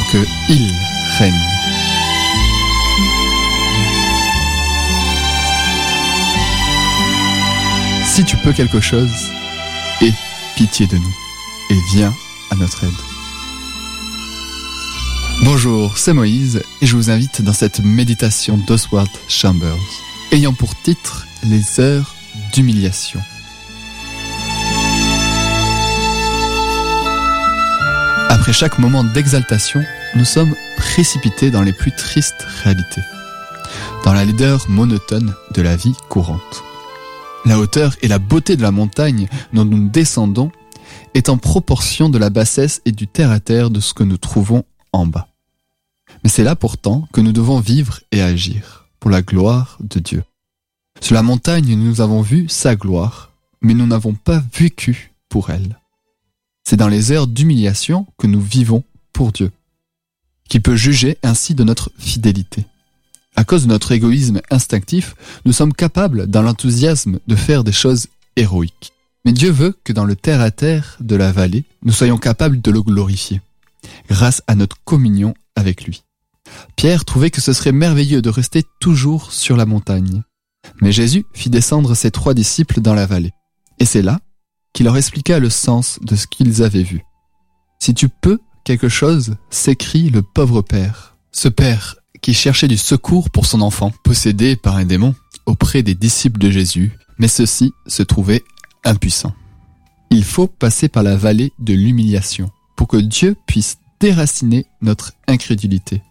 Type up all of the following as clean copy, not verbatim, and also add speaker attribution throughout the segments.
Speaker 1: qu'il règne. Si tu peux quelque chose, aie pitié de nous et viens à notre aide. Bonjour, c'est Moïse et je vous invite dans cette méditation d'Oswald Chambers, ayant pour titre « Les heures d'humiliation ». Après chaque moment d'exaltation, nous sommes précipités dans les plus tristes réalités, dans la laideur monotone de la vie courante. La hauteur et la beauté de la montagne dont nous descendons est en proportion de la bassesse et du terre-à-terre de ce que nous trouvons en bas. Mais c'est là pourtant que nous devons vivre et agir, pour la gloire de Dieu. Sur la montagne, nous avons vu sa gloire, mais nous n'avons pas vécu pour elle. C'est dans les heures d'humiliation que nous vivons pour Dieu, qui peut juger ainsi de notre fidélité. À cause de notre égoïsme instinctif, nous sommes capables, dans l'enthousiasme, de faire des choses héroïques. Mais Dieu veut que dans le terre-à-terre de la vallée, nous soyons capables de le glorifier, grâce à notre communion avec lui. Pierre trouvait que ce serait merveilleux de rester toujours sur la montagne. Mais Jésus fit descendre ses 3 disciples dans la vallée. Et c'est là qu'il leur expliqua le sens de ce qu'ils avaient vu. « Si tu peux quelque chose, s'écrie le pauvre père. » Ce père qui cherchait du secours pour son enfant, possédé par un démon, auprès des disciples de Jésus, mais ceux-ci se trouvaient impuissants. Il faut passer par la vallée de l'humiliation pour que Dieu puisse déraciner notre incrédulité.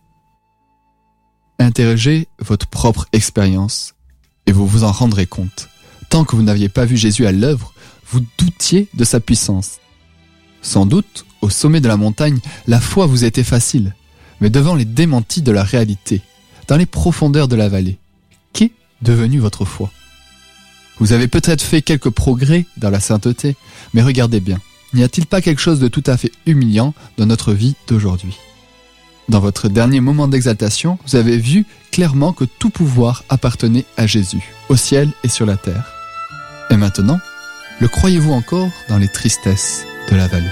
Speaker 1: Interrogez votre propre expérience et vous vous en rendrez compte. Tant que vous n'aviez pas vu Jésus à l'œuvre, vous doutiez de sa puissance. Sans doute, au sommet de la montagne, la foi vous était facile, mais devant les démentis de la réalité, dans les profondeurs de la vallée, qu'est devenue votre foi? Vous avez peut-être fait quelques progrès dans la sainteté, mais regardez bien, n'y a-t-il pas quelque chose de tout à fait humiliant dans notre vie d'aujourd'hui? Dans votre dernier moment d'exaltation, vous avez vu clairement que tout pouvoir appartenait à Jésus, au ciel et sur la terre. Et maintenant, le croyez-vous encore dans les tristesses de la vallée?